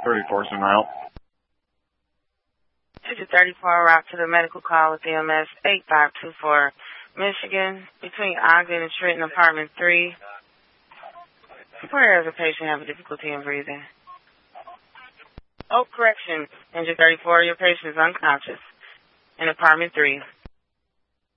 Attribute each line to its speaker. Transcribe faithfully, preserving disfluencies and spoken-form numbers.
Speaker 1: thirty-four en route.
Speaker 2: Ticket thirty-four, route to the medical call with E M S eight five two four, Michigan, between Ogden and Trenton, apartment three. Where is the patient having difficulty in breathing? Oh, correction. Engine thirty-four, your patient is unconscious in apartment three.